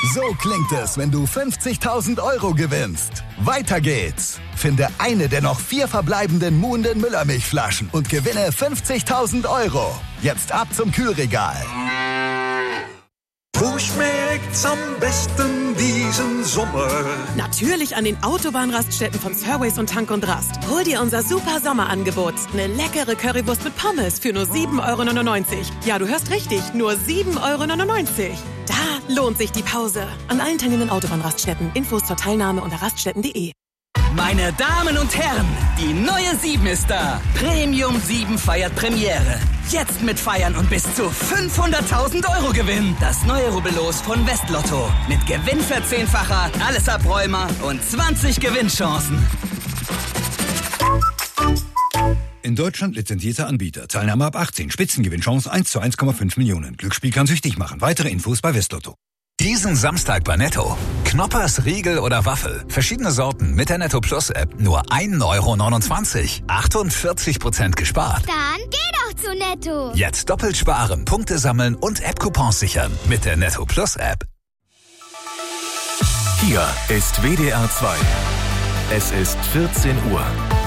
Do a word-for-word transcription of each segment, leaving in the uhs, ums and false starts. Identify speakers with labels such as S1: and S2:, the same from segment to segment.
S1: So klingt es, wenn du fünfzigtausend Euro gewinnst. Weiter geht's. Finde eine der noch vier verbleibenden Muhnden Müllermilchflaschen und gewinne fünfzigtausend Euro. Jetzt ab zum Kühlregal.
S2: Wo schmeckt's am besten diesen Sommer?
S3: Natürlich an den Autobahnraststätten von Surways und Tank und Rast. Hol dir unser super Sommerangebot. Eine leckere Currywurst mit Pommes für nur sieben Euro neunundneunzig. Ja, du hörst richtig, nur sieben Euro neunundneunzig. Da lohnt sich die Pause. An allen teilnehmenden Autobahnraststätten. Infos zur Teilnahme unter raststätten punkt de.
S4: Meine Damen und Herren, die neue sieben ist da. Premium sieben feiert Premiere. Jetzt mit Feiern und bis zu fünfhunderttausend Euro Gewinn. Das neue Rubbellos von Westlotto. Mit Gewinnverzehnfacher, alles Abräumer und zwanzig Gewinnchancen.
S5: In Deutschland lizenzierter Anbieter. Teilnahme ab achtzehn. Spitzengewinnchance eins zu eins Komma fünf Millionen. Glücksspiel kann süchtig machen. Weitere Infos bei Westlotto.
S6: Diesen Samstag bei Netto. Knoppers, Riegel oder Waffel. Verschiedene Sorten mit der Netto Plus App. Nur ein Euro neunundzwanzig. achtundvierzig Prozent gespart.
S7: Dann geh doch zu Netto.
S6: Jetzt doppelt sparen, Punkte sammeln und App-Coupons sichern. Mit der Netto Plus App.
S8: Hier ist W D R zwei. Es ist vierzehn Uhr.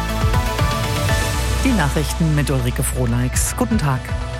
S9: Die Nachrichten mit Ulrike Frohneix. Guten Tag.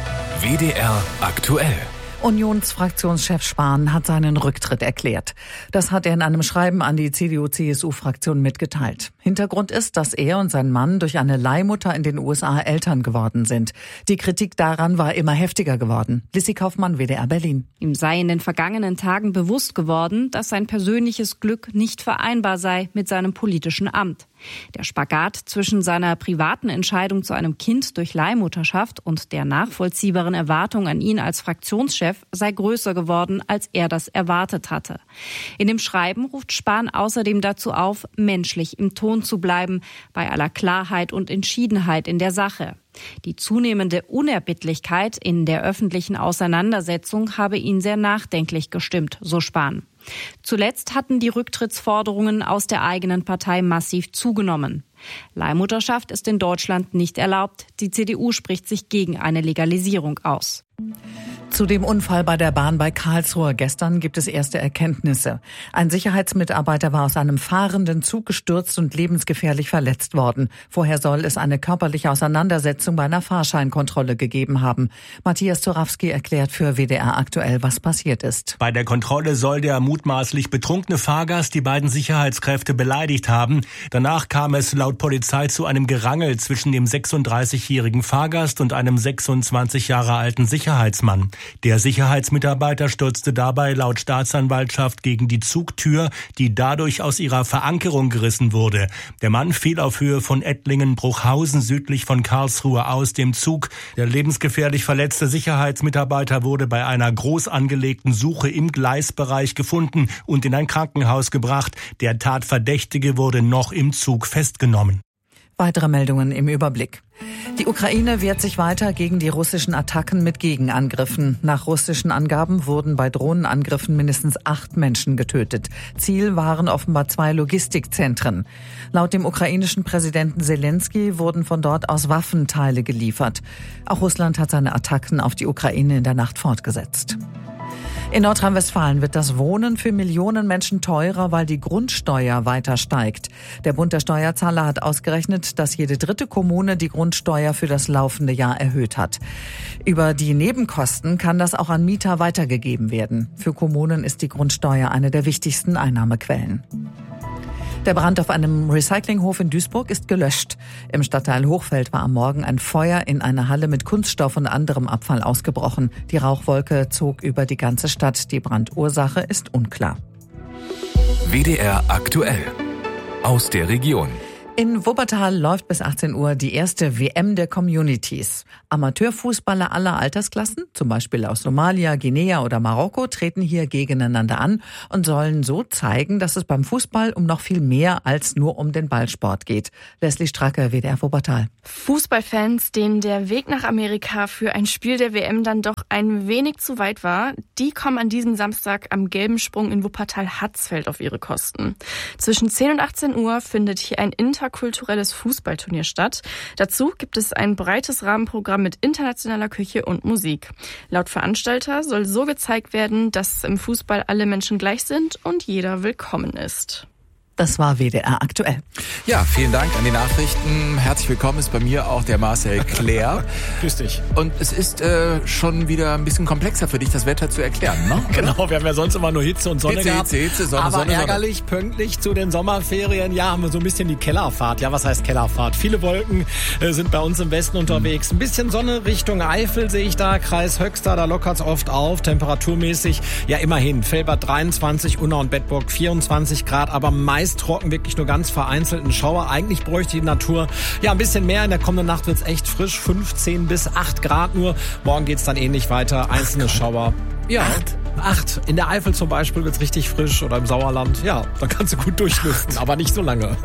S8: W D R aktuell.
S9: Unionsfraktionschef Spahn hat seinen Rücktritt erklärt. Das hat er in einem Schreiben an die C D U-C S U-Fraktion mitgeteilt. Hintergrund ist, dass er und sein Mann durch eine Leihmutter in den U S A Eltern geworden sind. Die Kritik daran war immer heftiger geworden. Lissi Kaufmann, W D R Berlin.
S10: Ihm sei in den vergangenen Tagen bewusst geworden, dass sein persönliches Glück nicht vereinbar sei mit seinem politischen Amt. Der Spagat zwischen seiner privaten Entscheidung zu einem Kind durch Leihmutterschaft und der nachvollziehbaren Erwartung an ihn als Fraktionschef sei größer geworden, als er das erwartet hatte. In dem Schreiben ruft Spahn außerdem dazu auf, menschlich im Ton zu bleiben, bei aller Klarheit und Entschiedenheit in der Sache. Die zunehmende Unerbittlichkeit in der öffentlichen Auseinandersetzung habe ihn sehr nachdenklich gestimmt, so Spahn. Zuletzt hatten die Rücktrittsforderungen aus der eigenen Partei massiv zugenommen. Leihmutterschaft ist in Deutschland nicht erlaubt. Die C D U spricht sich gegen eine Legalisierung aus.
S9: Zu dem Unfall bei der Bahn bei Karlsruhe gestern gibt es erste Erkenntnisse. Ein Sicherheitsmitarbeiter war aus einem fahrenden Zug gestürzt und lebensgefährlich verletzt worden. Vorher soll es eine körperliche Auseinandersetzung bei einer Fahrscheinkontrolle gegeben haben. Matthias Zorawski erklärt für W D R aktuell, was passiert ist.
S11: Bei der Kontrolle soll der mutmaßlich betrunkene Fahrgast die beiden Sicherheitskräfte beleidigt haben. Danach kam es laut Polizei zu einem Gerangel zwischen dem sechsunddreißigjährigen Fahrgast und einem sechsundzwanzig Jahre alten Sicherheitsmann. Der Sicherheitsmitarbeiter stürzte dabei laut Staatsanwaltschaft gegen die Zugtür, die dadurch aus ihrer Verankerung gerissen wurde. Der Mann fiel auf Höhe von Ettlingen-Bruchhausen südlich von Karlsruhe aus dem Zug. Der lebensgefährlich verletzte Sicherheitsmitarbeiter wurde bei einer groß angelegten Suche im Gleisbereich gefunden und in ein Krankenhaus gebracht. Der Tatverdächtige wurde noch im Zug festgenommen.
S9: Weitere Meldungen im Überblick. Die Ukraine wehrt sich weiter gegen die russischen Attacken mit Gegenangriffen. Nach russischen Angaben wurden bei Drohnenangriffen mindestens acht Menschen getötet. Ziel waren offenbar zwei Logistikzentren. Laut dem ukrainischen Präsidenten Zelensky wurden von dort aus Waffenteile geliefert. Auch Russland hat seine Attacken auf die Ukraine in der Nacht fortgesetzt. In Nordrhein-Westfalen wird das Wohnen für Millionen Menschen teurer, weil die Grundsteuer weiter steigt. Der Bund der Steuerzahler hat ausgerechnet, dass jede dritte Kommune die Grundsteuer für das laufende Jahr erhöht hat. Über die Nebenkosten kann das auch an Mieter weitergegeben werden. Für Kommunen ist die Grundsteuer eine der wichtigsten Einnahmequellen. Der Brand auf einem Recyclinghof in Duisburg ist gelöscht. Im Stadtteil Hochfeld war am Morgen ein Feuer in einer Halle mit Kunststoff und anderem Abfall ausgebrochen. Die Rauchwolke zog über die ganze Stadt. Die Brandursache ist unklar.
S8: W D R aktuell. Aus der Region.
S9: In Wuppertal läuft bis achtzehn Uhr die erste W M der Communities. Amateurfußballer aller Altersklassen, zum Beispiel aus Somalia, Guinea oder Marokko, treten hier gegeneinander an und sollen so zeigen, dass es beim Fußball um noch viel mehr als nur um den Ballsport geht. Leslie Stracke, W D R Wuppertal.
S12: Fußballfans, denen der Weg nach Amerika für ein Spiel der W M dann doch ein wenig zu weit war, die kommen an diesem Samstag am Gelben Sprung in Wuppertal-Hatzfeld auf ihre Kosten. Zwischen zehn und achtzehn Uhr findet hier ein Inter interkulturelles Fußballturnier statt. Dazu gibt es ein breites Rahmenprogramm mit internationaler Küche und Musik. Laut Veranstalter soll so gezeigt werden, dass im Fußball alle Menschen gleich sind und jeder willkommen ist.
S9: Das war W D R aktuell.
S13: Ja, vielen Dank an die Nachrichten. Herzlich willkommen ist bei mir auch der Marcel Claire.
S14: Grüß dich.
S13: Und es ist äh, schon wieder ein bisschen komplexer für dich, das Wetter zu erklären, ne?
S14: Genau, wir haben ja sonst immer nur Hitze und Sonne
S13: Hitze,
S14: gehabt.
S13: Hitze, Hitze, Sonne,
S14: Aber
S13: Sonne,
S14: ärgerlich,
S13: Sonne.
S14: pünktlich zu den Sommerferien, ja, haben wir so ein bisschen die Kellerfahrt. Ja, was heißt Kellerfahrt? Viele Wolken äh, sind bei uns im Westen unterwegs. Ein bisschen Sonne Richtung Eifel sehe ich da, Kreis Höxter, da lockert's oft auf, temperaturmäßig. Ja, immerhin, Velbert dreiundzwanzig, Unna und Bedburg vierundzwanzig Grad, aber meist trocken, wirklich nur ganz vereinzelt ein Schauer. Eigentlich bräuchte die Natur ja ein bisschen mehr. In der kommenden Nacht wird's echt frisch, fünfzehn bis acht Grad nur. Morgen geht's dann ähnlich weiter, einzelne Schauer. Ja, acht. acht. In der Eifel zum Beispiel wird's richtig frisch oder im Sauerland. Ja, dann kannst du gut durchlüften, aber nicht so lange.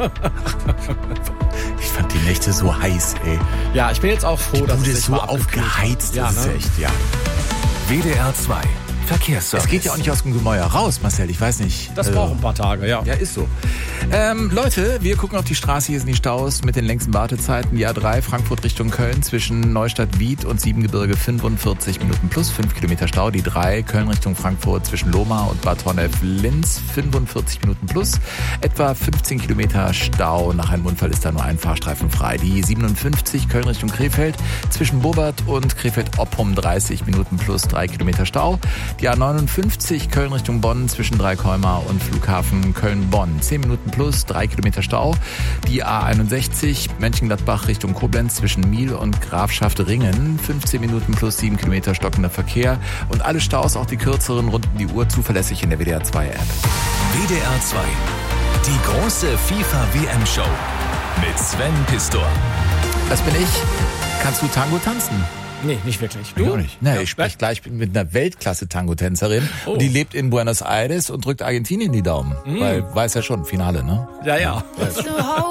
S13: Ich fand die Nächte so heiß, ey.
S14: Ja, ich bin jetzt auch froh,
S13: die
S14: dass
S13: Bude
S14: es
S13: ist
S14: sich
S13: so
S14: mal
S13: aufgeheizt.
S14: ja,
S13: Das ist
S14: ne?
S13: echt, ja.
S8: W D R zwei Verkehrsservice.
S13: Es geht ja auch nicht aus dem Gemäuer raus, Marcel, ich weiß nicht.
S14: Das braucht ein paar Tage, ja.
S13: Ja, ist so. Ähm, Leute, wir gucken auf die Straße, hier sind die Staus mit den längsten Wartezeiten. Die A drei Frankfurt Richtung Köln zwischen Neustadt-Wied und Siebengebirge fünfundvierzig Minuten plus fünf Kilometer Stau. Die drei Köln Richtung Frankfurt zwischen Lohmar und Bad Honnef-Linz fünfundvierzig Minuten plus. Etwa fünfzehn Kilometer Stau. Nach einem Unfall ist da nur ein Fahrstreifen frei. Die siebenundfünfzig Köln Richtung Krefeld zwischen Bobert und Krefeld-Oppum dreißig Minuten plus drei Kilometer Stau. Die A neunundfünfzig Köln Richtung Bonn zwischen Dreikolmar und Flughafen Köln-Bonn zehn Minuten plus drei Kilometer Stau. Die A einundsechzig Mönchengladbach Richtung Koblenz zwischen Miel und Grafschaft Ringen fünfzehn Minuten plus sieben Kilometer stockender Verkehr. Und alle Staus, auch die kürzeren, rund um die Uhr zuverlässig in der W D R zwei App.
S8: W D R zwei. Die große FIFA-W M-Show mit Sven Pistor.
S13: Das bin ich. Kannst du Tango tanzen?
S14: Nee, nicht wirklich.
S13: Du? Ich auch nicht. Nee, ja. Ich spreche gleich mit einer Weltklasse-Tango-Tänzerin. Oh. Und die lebt in Buenos Aires und drückt Argentinien die Daumen. Mm. Weil, weiß ja schon, Finale, ne?
S14: Ja, ja.